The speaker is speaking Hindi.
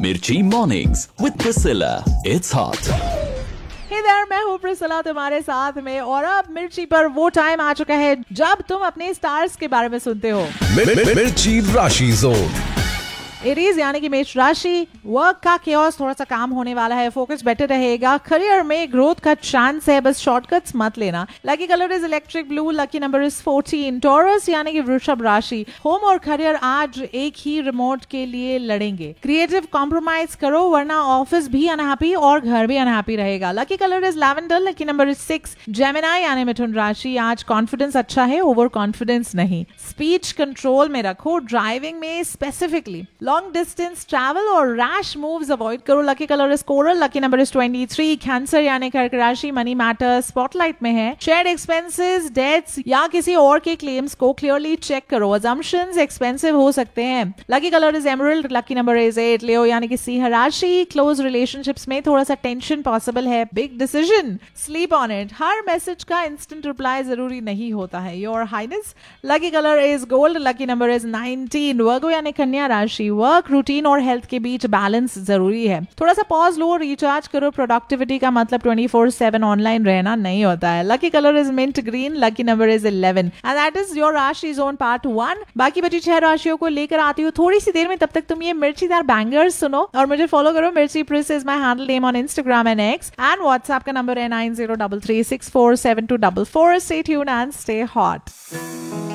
Mirchi Mornings with Priscilla. It's hot. Hey there, मैं हूँ प्रिसिला तुम्हारे साथ में और अब मिर्ची पर वो टाइम आ चुका है जब तुम अपने स्टार्स के बारे में सुनते हो। मिर्ची राशि जोन। एरीज यानी कि मेष राशि, वर्क का केओस थोड़ा सा काम होने वाला है, फोकस बेटर रहेगा, करियर में ग्रोथ का चांस है, बस शॉर्टकट्स मत लेना। Lucky colour is electric blue, lucky number is 14। Taurus यानी कि वृषभ राशि, होम और करियर आज एक ही रिमोट के लिए लड़ेंगे। क्रिएटिव कॉम्प्रोमाइज करो वरना ऑफिस भी अनहैप्पी और घर भी अनहैप्पी रहेगा। Lucky colour is lavender, lucky number is 6। Gemini यानी मिथुन राशि, आज कॉन्फिडेंस अच्छा है, ओवर कॉन्फिडेंस नहीं। स्पीच कंट्रोल में रखो, ड्राइविंग में स्पेसिफिकली। लॉन्ग डिस्टेंस ट्रैवल और रैश मूव्स अवॉइड करो। Lucky colour is coral, lucky number is 23। Cancer यानी कर्क राशि, मनी मैटर स्पॉटलाइट में है। शेयर्ड एक्सपेंसेस, डेट्स या किसी और के क्लेम्स को क्लियरली चेक करो, अजम्पशंस एक्सपेंसिव हो सकते हैं। Lucky colour is emerald, lucky number is 8। लियो यानी कि सिंह राशि, क्लोज रिलेशनशिप्स में थोड़ा सा टेंशन पॉसिबल है, big decision, sleep on it. Her message का इंस्टेंट रिप्लाई जरूरी नहीं होता है। Your highness, lucky colour is gold, lucky number is 19। वर्गो यानी कन्या राशि, वर्क रूटीन और हेल्थ के बीच बैलेंस जरूरी है। थोड़ा सा पॉज लो, रिचार्ज करो। प्रोडक्टिविटी का मतलब 24/7 ऑनलाइन रहना नहीं होता है। Lucky colour is meant green, lucky number is 11 and that is your राशि जोन पार्ट 1। बाकी बची 6 राशियों को लेकर आती हूँ थोड़ी सी देर में, तब तक तुम ये मिर्चीदार बैंगर्स सुनो और मुझे फॉलो करो। मिर्ची प्रिस is my handle name on Instagram and x and WhatsApp का नंबर है 9033647244। Stay tuned and stay hot.